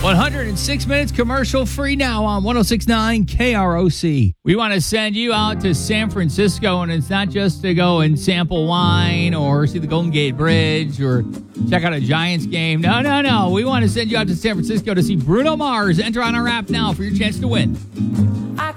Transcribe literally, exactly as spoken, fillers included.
one hundred six minutes commercial free now on one oh six point nine K R O C. We want to send you out to San Francisco, and it's not just to go and sample wine or see the Golden Gate Bridge or check out a Giants game. No, no, no. We want to send you out to San Francisco to see Bruno Mars. Enter on our app now for your chance to win.